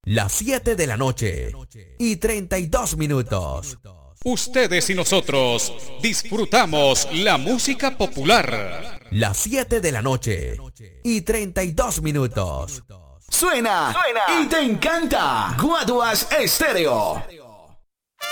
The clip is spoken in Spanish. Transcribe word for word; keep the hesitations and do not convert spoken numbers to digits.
Las siete de la noche y treinta y dos minutos. Ustedes y nosotros disfrutamos la música popular. Las siete de la noche y treinta y dos minutos. Suena, Suena y te encanta. Guaduas Estéreo.